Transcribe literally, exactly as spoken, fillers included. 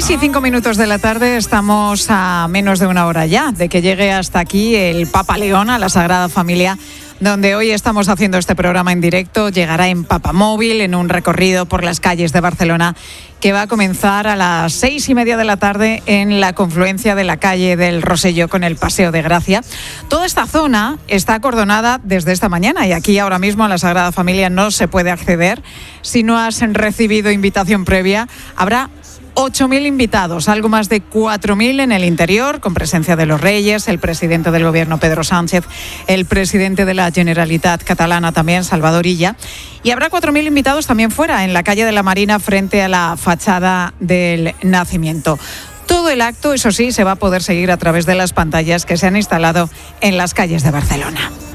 seis y cinco minutos de la tarde, estamos a menos de una hora ya de que llegue hasta aquí el Papa León a la Sagrada Familia, donde hoy estamos haciendo este programa en directo. Llegará en Papamóvil, en un recorrido por las calles de Barcelona, que va a comenzar a las seis y media de la tarde en la confluencia de la calle del Rosselló con el Paseo de Gracia. Toda esta zona está acordonada desde esta mañana y aquí ahora mismo a la Sagrada Familia no se puede acceder. Si no has recibido invitación previa, habrá ocho mil invitados, algo más de cuatro mil en el interior, con presencia de los Reyes, el presidente del Gobierno, Pedro Sánchez, el presidente de la Generalitat catalana también, Salvador Illa, y habrá cuatro mil invitados también fuera, en la calle de la Marina, frente a la fachada del Nacimiento. Todo el acto, eso sí, se va a poder seguir a través de las pantallas que se han instalado en las calles de Barcelona.